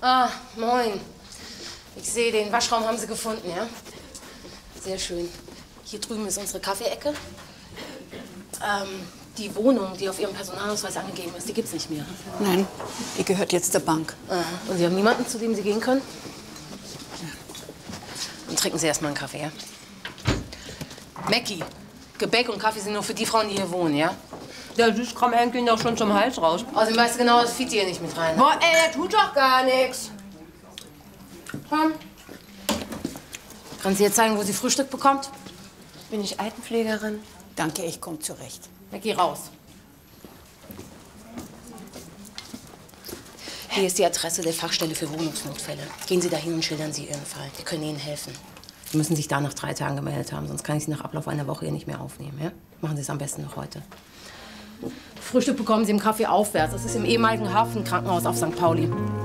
Ah, moin. Ich sehe, den Waschraum haben Sie gefunden, ja? Sehr schön. Hier drüben ist unsere Kaffeeecke. Die Wohnung, die auf Ihrem Personalausweis angegeben ist, die gibt's nicht mehr. Nein, die gehört jetzt der Bank. Und Sie haben niemanden, zu dem Sie gehen können? Dann trinken Sie erst mal einen Kaffee, ja? Mackie, Gebäck und Kaffee sind nur für die Frauen, die hier wohnen, ja? Der Süßkram hängt Ihnen doch schon zum Hals raus. Außerdem weißt du genau, das Fitti hier nicht mit rein. Boah, ey, der tut doch gar nichts. Komm. Kann sie jetzt zeigen, wo sie Frühstück bekommt? Bin ich Altenpflegerin? Danke, ich komme zurecht. Mackie, raus. Hier ist die Adresse der Fachstelle für Wohnungsnotfälle. Gehen Sie dahin und schildern Sie Ihren Fall. Wir können Ihnen helfen. Sie müssen sich da nach 3 Tagen gemeldet haben, sonst kann ich Sie nach Ablauf einer Woche hier nicht mehr aufnehmen. Ja? Machen Sie es am besten noch heute. Frühstück bekommen Sie im Café aufwärts. Das ist im ehemaligen Hafenkrankenhaus auf St. Pauli.